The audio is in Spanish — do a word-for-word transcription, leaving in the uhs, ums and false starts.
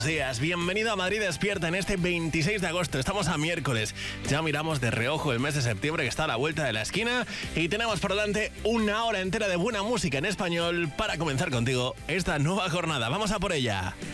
Días, bienvenido a Madrid Despierta en este veintiséis de agosto. Estamos a miércoles. Ya miramos de reojo el mes de septiembre que está a la vuelta de la esquina y tenemos por delante una hora entera de buena música en español para comenzar contigo esta nueva jornada. Vamos a por ella.